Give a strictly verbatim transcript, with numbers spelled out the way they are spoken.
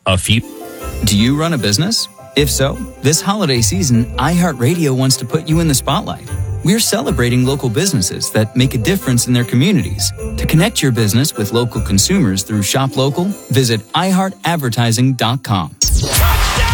a few. Do you run a business? If so, this holiday season, iHeartRadio wants to put you in the spotlight. We're celebrating local businesses that make a difference in their communities. To connect your business with local consumers through Shop Local, visit i heart advertising dot com.